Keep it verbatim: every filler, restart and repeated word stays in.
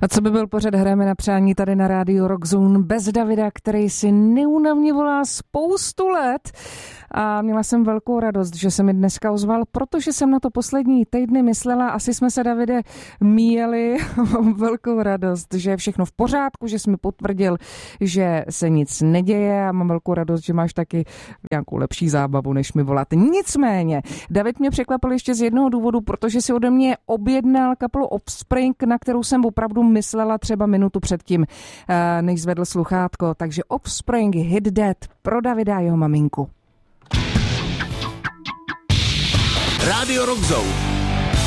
A co by byl pořad Hrajeme na přání tady na rádiu Rockzone bez Davida, který si neúnavně volá spoustu let. A měla jsem velkou radost, že se mi dneska ozval, protože jsem na to poslední týdny myslela, asi jsme se, Davide, míjeli. Mám velkou radost, že je všechno v pořádku, že jsi mi potvrdil, že se nic neděje a mám velkou radost, že máš taky nějakou lepší zábavu, než mi volat. Nicméně, David mě překvapil ještě z jednoho důvodu, protože si ode mě objednal kapelu Offspring, na kterou jsem opravdu myslela třeba minutu předtím, než zvedl sluchátko. Takže Offspring, Hit That pro Davida a jeho maminku. Rádio Rockzone.